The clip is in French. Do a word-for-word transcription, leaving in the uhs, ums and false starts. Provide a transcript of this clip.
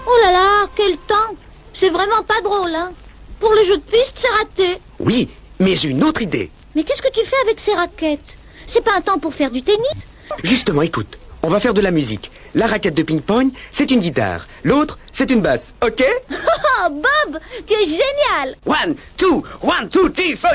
Oh là là, quel temps! C'est vraiment pas drôle, hein? Pour le jeu de piste, c'est raté. Oui, mais j'ai une autre idée. Mais qu'est-ce que tu fais avec ces raquettes? C'est pas un temps pour faire du tennis? Justement, écoute, on va faire de la musique. La raquette de ping-pong, c'est une guitare. L'autre, c'est une basse, ok? Oh, Bob, tu es génial! One, two, one, two, three, four.